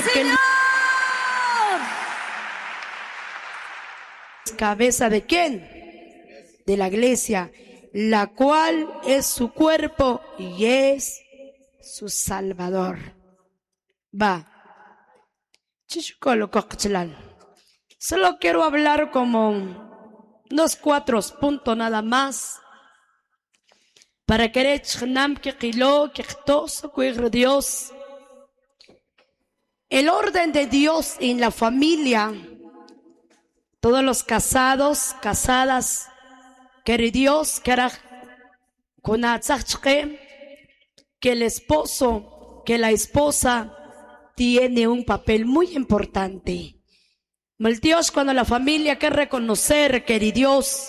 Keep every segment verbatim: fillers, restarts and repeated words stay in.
Porque el... ¿Cabeza de quién? De la iglesia, la cual es su cuerpo y es su Salvador. Va. Solo quiero hablar como unos cuatro puntos nada más. Para que Dios. El orden de Dios en la familia. Todos los casados, casadas, que Dios quiera que el esposo, que la esposa tiene un papel muy importante. El Dios, cuando la familia quiere reconocer que Dios,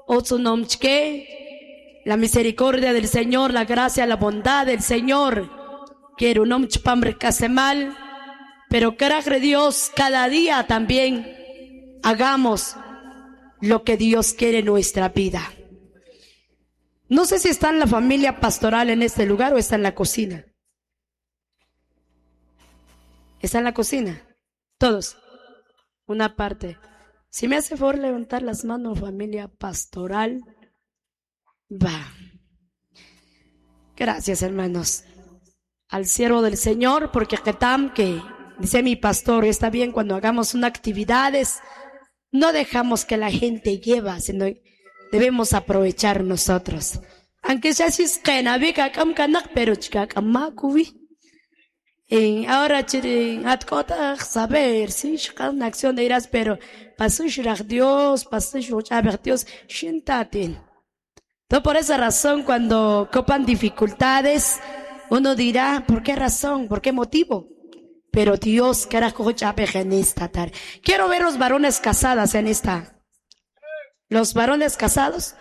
la misericordia del Señor, la gracia, la bondad del Señor, quiere un hombre que hace mal, pero que Dios cada día también hagamos lo que Dios quiere en nuestra vida. No sé si está en la familia pastoral en este lugar o está en la cocina. ¿Está en la cocina? Todos. Una parte. Si me hace favor levantar las manos, familia pastoral. Va. Gracias, hermanos. Al siervo del Señor, porque Ketam, que dice mi pastor, está bien cuando hagamos unas actividades. No dejamos que la gente lleva, sino debemos aprovechar nosotros. Aunque sea si es que no vica cam canak, pero chica camacuvi. Ahora chirin atkota saber si es una acción de irás, pero pasó Dios, pasó Dios, shintatin. Entonces por esa razón cuando copan dificultades, uno dirá, ¿por qué razón? ¿Por qué motivo? Pero Dios, carajo, en esta tarde. Quiero ver los varones casados en esta. Los varones casados.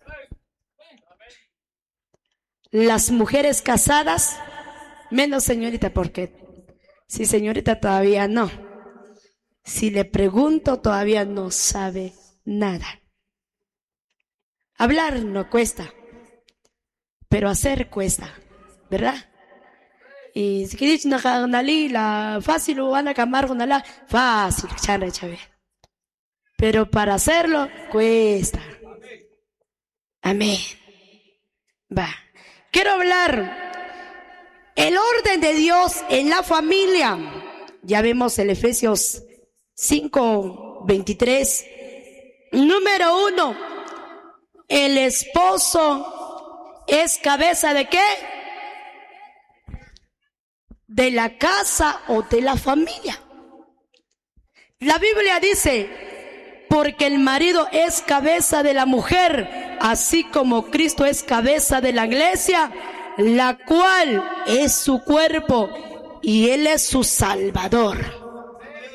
Las mujeres casadas. Menos señorita, porque si señorita todavía no. Si le pregunto, todavía no sabe nada. Hablar no cuesta. Pero hacer cuesta. ¿Verdad? Y si quieres la fácil o van a camar con la fácil, pero para hacerlo cuesta. Amén. Va. Quiero hablar el orden de Dios en la familia. Ya vemos el Efesios cinco veintitrés. Número uno. El esposo es cabeza de ¿qué? De la casa o de la familia. La Biblia dice, porque el marido es cabeza de la mujer, así como Cristo es cabeza de la iglesia, la cual es su cuerpo y Él es su Salvador.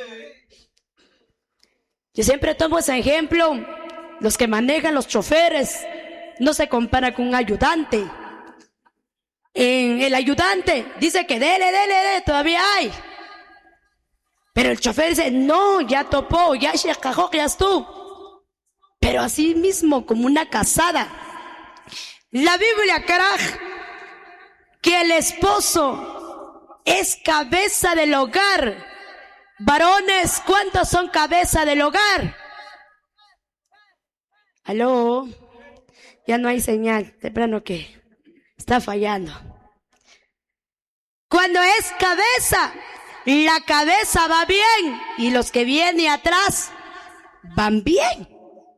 Yo siempre tomo ese ejemplo, los que manejan los choferes, no se compara con un ayudante. En el ayudante dice que dele, dele, dele, todavía hay. Pero el chofer dice, no, ya topó, ya se cajó, ya estuvo. Pero así mismo, como una casada. La Biblia, caraj, que el esposo es cabeza del hogar. Varones, ¿cuántos son cabeza del hogar? ¿Aló? Ya no hay señal, de plano que está fallando. Cuando es cabeza, la cabeza va bien y los que vienen atrás van bien.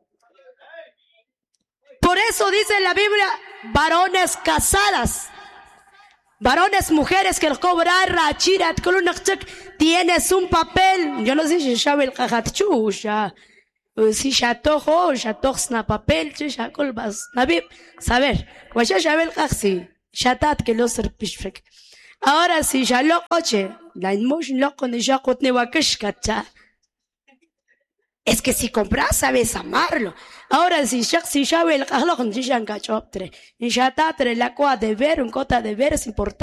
Por eso dice la Biblia, varones casadas, varones, mujeres que el cobrar rachirat tienes un papel. Yo no sé si ya el cajatchu, ya si ya tojo, ya toxna papel, ya colbas. Saber, pues ya ya el cajsi, ya tat que lo serpishfek. Ahora si ya lo oche, la inmotion lo con ya cotne wakashkata. Es que si compras sabes amarlo. Ahora si ya si ya el cajlo con ya cachoptre, ya tatre la coa de ver un cota de ver es importante.